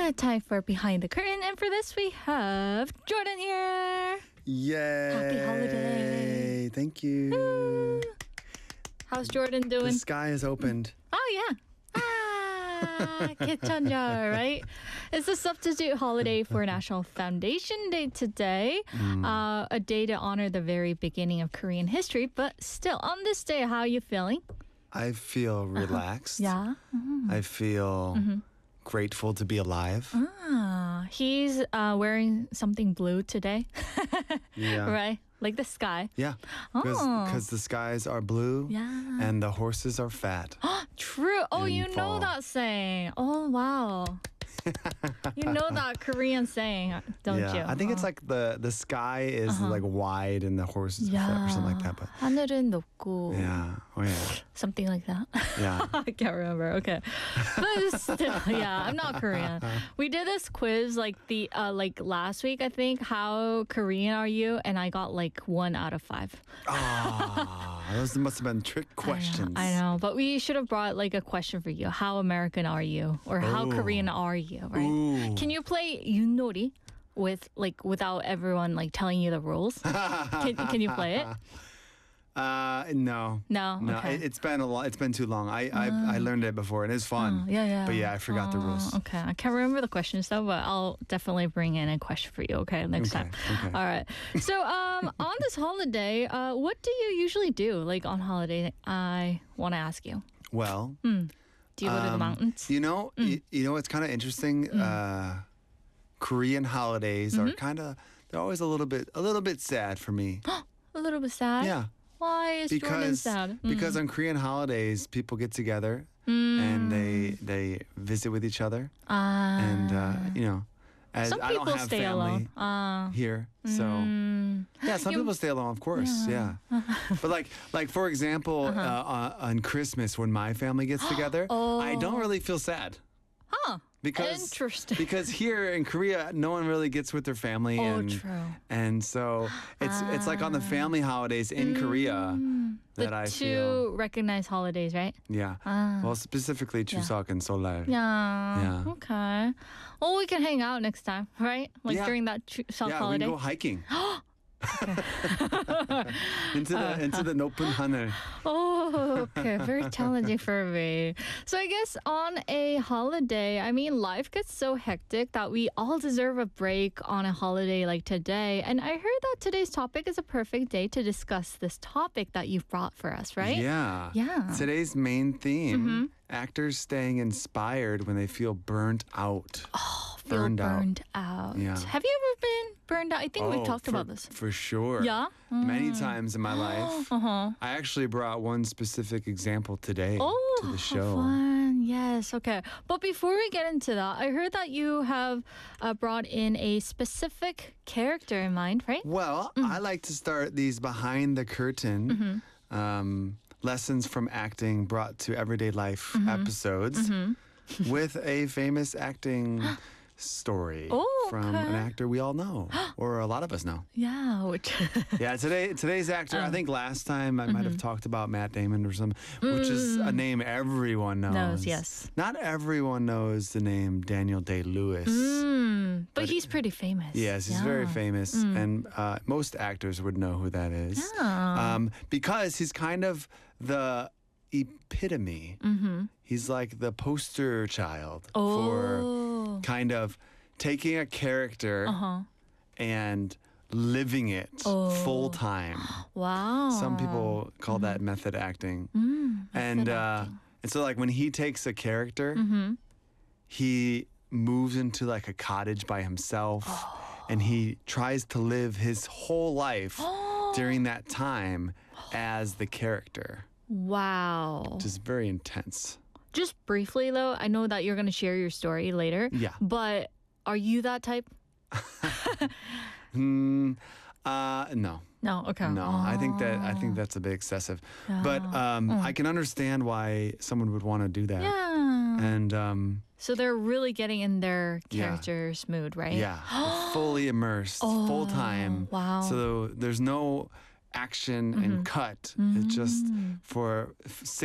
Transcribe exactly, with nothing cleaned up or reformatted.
Time for Behind the Curtain. And for this, we have Jordan here. Yay! Happy holiday. Thank you. Woo. How's Jordan doing? The sky is opened. Oh, yeah. Ah, Kichanja, right? It's the substitute holiday for National Foundation Day today, Mm. uh, a day to honor the very beginning of Korean history. But still, on this day, how are you feeling? I feel relaxed. Yeah. I feel grateful to be alive. Ah, he's uh, wearing something blue today, Yeah. right? Like the sky. Yeah. Oh. Because the skies are blue Yeah. and the horses are fat. True. Oh, In you know fall. that saying. Oh, wow. You know that Korean saying, don't yeah. you? I think it's Oh. like the, the sky is like wide and the horses are flat or something like that. But 하늘은 높고 yeah. Oh, yeah. something like that. Yeah. I can't remember. Okay, but still, yeah, I'm not Korean. We did this quiz like the uh, like last week, I think. How Korean are you? And I got like one out of five. Ah, those must have been trick questions. I know, I know, but we should have brought like a question for you. How American are you, or how Oh. Korean are you? Right? Ooh. Can you play yunori with like without everyone like telling you the rules? can, can you play it? Uh, no. No. No, Okay. it, it's been a lot. It's been too long. I I, I learned it before, and it's fun. Oh, yeah, yeah. But yeah, I forgot the Oh, rules. Okay, I can't remember the questions though, but I'll definitely bring in a question for you. Okay, next Okay, time. okay. All right. So, um, on this holiday, uh, what do you usually do? Like on holiday, I want to ask you. Well, Do you go to the um, mountains? You know, y- you know, it's kind of interesting. Uh, Korean holidays are kind of they're always a little bit a little bit sad for me. A little bit sad. Yeah, Why is Jordan because sad? Mm. because on Korean holidays, people get together and they they visit with each other, Ah. and uh, you know, as Some I don't people have stay family alone. Ah. here, so. Mm. Yeah, some You- people stay alone, of course. Yeah, but like, like for example, Uh-huh. uh, uh, on Christmas when my family gets together, I don't Oh. really feel sad Huh. because Interesting. because here in Korea, no one really gets with their family, Oh, and true. and so it's it's like on the family holidays in Korea that the I two feel. recognized holidays, right? Yeah, Ah. well, specifically Chuseok and Solal. Yeah. Yeah. Okay. Well, we can hang out next time, right? Like Yeah. during that tr- South Yeah, we holiday. can go hiking. into the into the 높은 하늘. Oh, okay. Very challenging for me. So I guess on a holiday, I mean, life gets so hectic that we all deserve a break on a holiday like today. And I heard that today's topic is a perfect day to discuss this topic that you've brought for us, right? Yeah. Yeah. Today's main theme, actors staying inspired when they feel burnt out. Feel burned out. burned out. Yeah. Have you ever been burned out? I think we've Oh, talked for, about this. For sure. Yeah? Many times in my life. Uh-huh. I actually brought one specific example today Oh, to the how show. fun. Yes, okay. But before we get into that, I heard that you have uh, brought in a specific character in mind, right? Well, Mm. I like to start these behind the curtain Mm-hmm. um, lessons from acting brought to everyday life Mm-hmm. episodes with a famous acting story Oh, from okay. an actor we all know, or a lot of us know. Yeah, which Yeah, today today's actor. I think last time I might have talked about Matt Damon or some, which is a name everyone knows. Knows, yes. Not everyone knows the name Daniel Day Lewis. Mm, but he's pretty famous. Yes, he's Yeah. very famous, and uh, most actors would know who that is, Yeah. um, because he's kind of the epitome. He's like the poster child for Oh. kind of taking a character Uh-huh. and living it Oh. full time. Wow. Some people call that method acting. Mm, and uh, and so like when he takes a character, Mm-hmm. he moves into like a cottage by himself and he tries to live his whole life during that time as the character, Wow. which is very intense. Just briefly though, I know that you're going to share your story later. Yeah. But are you that type? Hmm. Uh, no. No. Okay. No, I think that I think that's a bit excessive. But um, I can understand why someone would want to do that. Yeah. And um, So they're really getting in their Yeah. character's mood, right? yeah, fully immersed, full time. wow. So there's no action and cut. It's just for f-